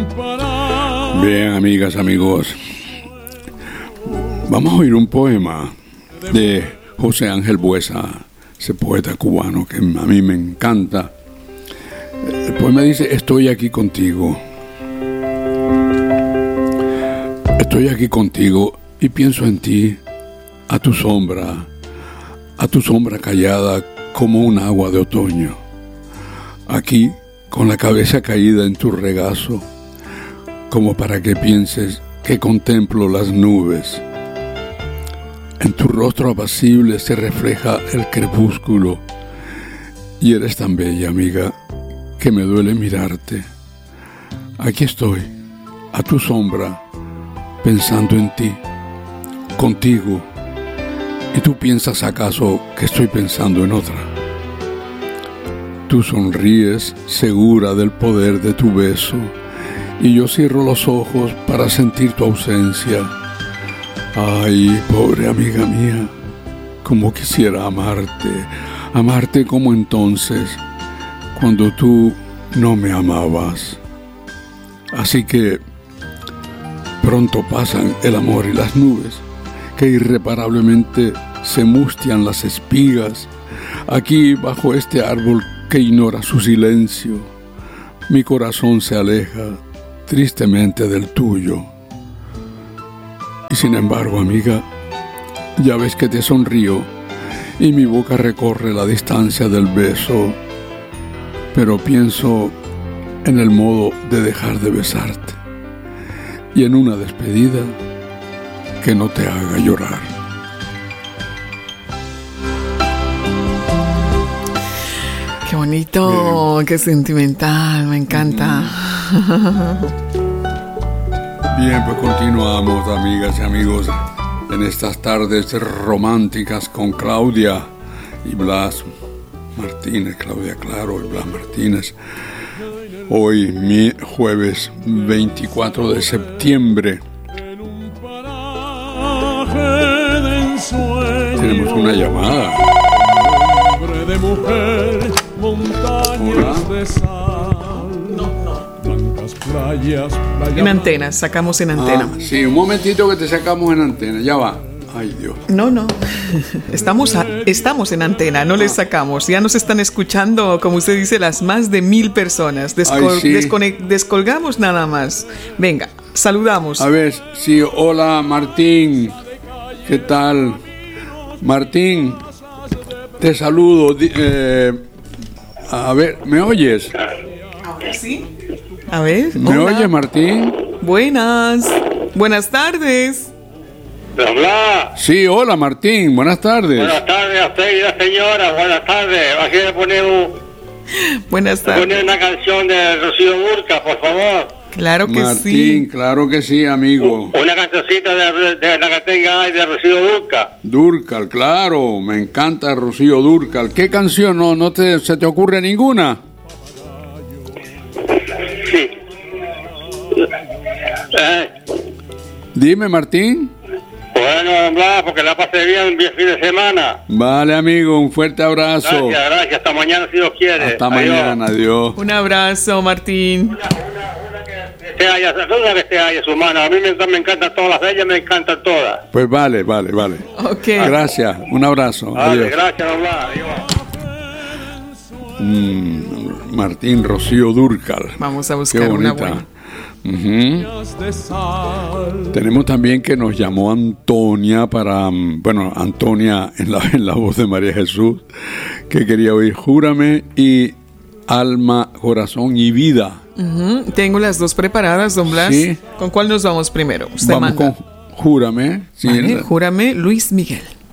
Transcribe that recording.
Bien, amigas, amigos, vamos a oír un poema de José Ángel Buesa, ese poeta cubano que a mí me encanta. El poema dice: estoy aquí contigo. Estoy aquí contigo y pienso en ti, a tu sombra callada como un agua de otoño. Aquí, con la cabeza caída en tu regazo, como para que pienses que contemplo las nubes. En tu rostro apacible se refleja el crepúsculo y eres tan bella, amiga, que me duele mirarte. Aquí estoy, a tu sombra, pensando en ti, contigo, y tú piensas acaso que estoy pensando en otra. Tú sonríes segura del poder de tu beso y yo cierro los ojos para sentir tu ausencia. Ay, pobre amiga mía, como quisiera amarte como entonces, cuando tú no me amabas. Así que pronto pasan el amor y las nubes, que irreparablemente se mustian las espigas. Aquí, bajo este árbol que ignora su silencio, mi corazón se aleja tristemente del tuyo. Y sin embargo, amiga, ya ves que te sonrío y mi boca recorre la distancia del beso, pero pienso en el modo de dejar de besarte y en una despedida que no te haga llorar. Qué bonito, qué sentimental, me encanta. Bien, pues continuamos, amigas y amigos, en estas tardes románticas con Claudia y Blas Martínez, Claudia Claro y Blas Martínez. Hoy, jueves 24 de septiembre, tenemos una llamada. De mujer, montañas de sal, blancas playas. En antena, sacamos en antena. Sí, un momentito que te sacamos en antena, ya va. Ay, Dios. No. Estamos en antena, no les sacamos. Ya nos están escuchando, como usted dice, las más de 1,000 personas. Descolgamos nada más. Venga, saludamos. A ver, sí, hola Martín. ¿Qué tal? Martín, te saludo. A ver, ¿me oyes? Ahora sí. A ver. ¿Me oyes, Martín? Buenas tardes. Hola. Sí, hola Martín, buenas tardes. Buenas tardes a usted y a la señora, buenas tardes. Aquí le ponemos una canción de Rocío Dúrcal, por favor. Claro que Martín, sí. Martín, claro que sí, amigo. Una cancioncita de la que tenga ahí de Rocío Dúrcal. Dúrcal, claro, me encanta Rocío Dúrcal. ¿Qué canción? ¿No se te ocurre ninguna? Sí. Dime, Martín. Bueno, Blas, porque la pasé bien fin de semana. Vale, amigo, un fuerte abrazo. Gracias. Hasta mañana, si Dios quiere. Hasta mañana, adiós. Un abrazo, Martín. Una que esté ahí, su mano. A mí me encantan todas las de ellas, me encantan todas. Pues vale. Ok. Gracias, un abrazo. Vale, adiós. gracias, Blas. Adiós. Martín, Rocío Dúrcal. Vamos a buscar una buena. Tenemos también que nos llamó Antonia Antonia en la voz de María Jesús, que quería oír Júrame y Alma, Corazón y Vida. Tengo las dos preparadas, don Blas. ¿Sí? ¿Con cuál nos vamos primero? Usted vamos manda. con Júrame. Sí, vale, Júrame, Luis Miguel.